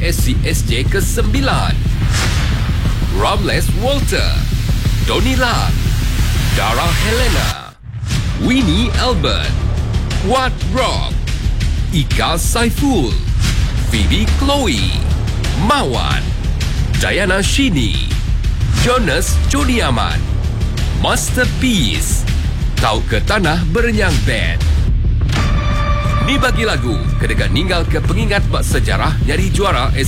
SCSJ ke-9. Ramles Walter, Tony Lam, Dara Helena, Winnie Albert, Wat Rock, Ika Saiful, Phoebe Chloe, Mawan, Diana Shini, Jonas Jodiaman, Masterpiece, Tau ke Tanah Berenyang Band. Ni bagi lagu kedekat ninggal ke pengingat bak sejarah nyari juara